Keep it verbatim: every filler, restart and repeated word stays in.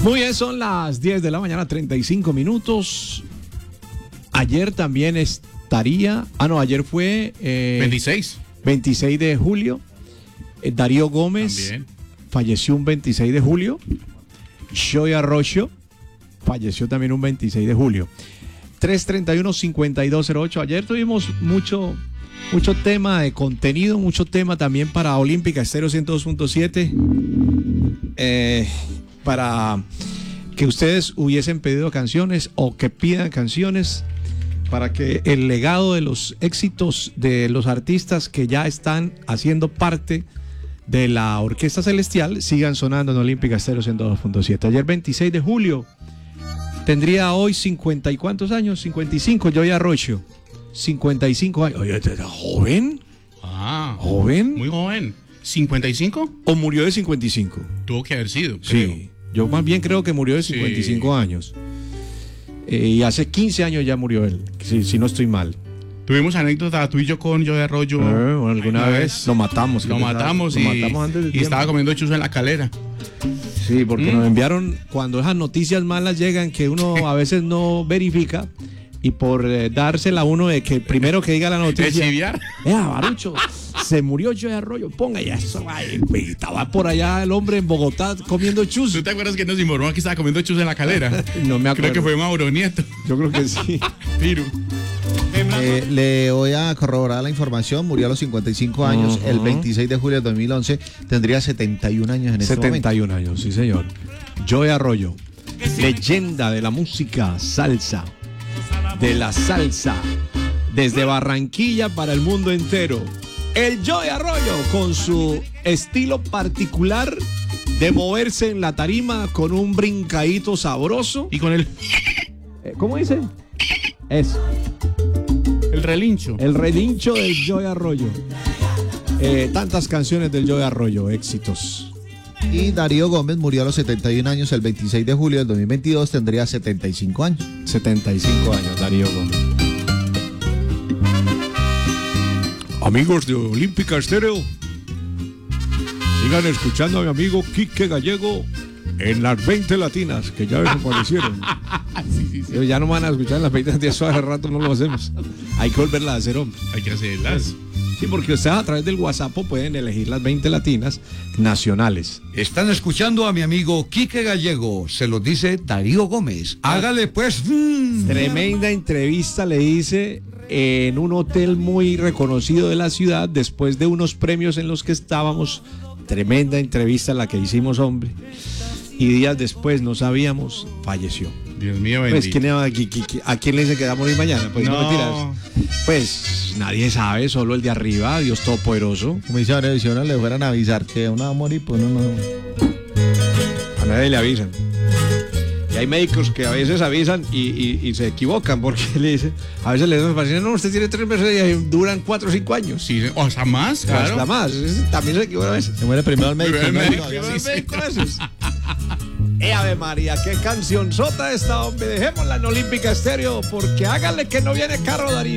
Muy bien, son las diez de la mañana, treinta y cinco minutos. Ayer también estaría, ah no, ayer fue eh, veintiséis. veintiséis de julio. Eh, Darío Gómez También. falleció un veintiséis de julio. Joey Arroyo falleció también un veintiséis de julio. tres treinta y uno, cincuenta y dos cero ocho. Ayer tuvimos mucho, mucho tema de contenido, mucho tema también para Olímpica Estéreo ciento dos punto siete. Eh, para que ustedes hubiesen pedido canciones o que pidan canciones para que el legado de los éxitos de los artistas que ya están haciendo parte de la Orquesta Celestial sigan sonando en Olímpica Estéreo ciento dos punto siete. Ayer veintiséis de julio tendría hoy cincuenta y cuántos años, cincuenta y cinco, Joey Arroyo, cincuenta y cinco años. Oye, ¿era joven? Ah, ¿Joven? muy joven. ¿cincuenta y cinco? ¿O murió de cincuenta y cinco? Tuvo que haber sido, creo. Sí, yo más bien creo que murió de cincuenta y cinco Sí. años. Eh, y hace quince años ya murió él, si, si no estoy mal. Tuvimos anécdota tú y yo con Joey Arroyo. Eh, bueno, alguna Una vez lo matamos. Lo ¿qué pensaba? matamos, Lo y, matamos antes de y tiempo. estaba comiendo chuzo en la calera. Sí, porque Mm. nos enviaron, cuando esas noticias malas llegan, que uno a veces no verifica, y por eh, dársela a uno de que primero que diga la ¿De noticia, chiviar? ¡Ea, Barucho! Se murió Joey Arroyo, ponga ya eso. Ay, güey, estaba por allá el hombre en Bogotá comiendo chus. ¿Tú te acuerdas que nos informó que estaba comiendo chuzo en la calera? No me acuerdo. Creo que fue Mauro Nieto. Yo creo que sí. Tiro. Eh, le voy a corroborar la información. Murió a los cincuenta y cinco años. Ujú. El veintiséis de julio de dos mil once. Tendría setenta y un años en este setenta y un años, sí señor. Joey Arroyo, leyenda de la música salsa, de la salsa, desde Barranquilla para el mundo entero. El Joey Arroyo, con su estilo particular de moverse en la tarima con un brincadito sabroso. Y con el, Eh, ¿Cómo dice? Eso. el relincho. El relincho del Joey Arroyo. Eh, tantas canciones del Joey Arroyo, éxitos. momento. Y Darío Gómez murió a los setenta y un años el veintiséis de julio del dos mil veintidós. Tendría setenta y cinco años. setenta y cinco años, Darío Gómez. Amigos de Olímpica Estéreo, sigan escuchando a mi amigo Quique Gallego en las veinte latinas, que ya desaparecieron. Sí, sí, sí. Ya no van a escuchar en las veinte latinas, eso hace rato no lo hacemos. Hay que volverla a hacer, hombre. Hay que hacerlas. Sí, porque ustedes a través del WhatsApp pueden elegir las veinte latinas nacionales. Están escuchando a mi amigo Quique Gallego, se los dice Darío Gómez. Hágale pues. mm. Tremenda entrevista le hice en un hotel muy reconocido de la ciudad después de unos premios en los que estábamos. Tremenda entrevista la que hicimos, hombre. Y días después, no sabíamos, falleció. Dios mío, Pues, bendito. ¿quién, a, qui- qui- ¿a quién le dice que va a morir mañana? Pues no, No. mentiras. Pues nadie sabe, solo el de arriba, Dios Todopoderoso. Como dice ahora, si a uno le fueran a avisar que uno va a morir, pues uno no. A nadie le avisan. Y hay médicos que a veces avisan y, y- y se equivocan porque le dicen, a veces le dicen, paciente, no, usted tiene tres meses y duran cuatro o cinco años. Sí, o hasta más, O claro. hasta más. También se equivocan a veces. Se muere primero el médico. El ¿no? médico. Todavía Primero sí, el sí. médico a veces. ¡Eh, Ave María! ¡Qué canción sota esta, hombre! Dejémosla en Olímpica Estéreo porque hágale que no viene carro, Darío.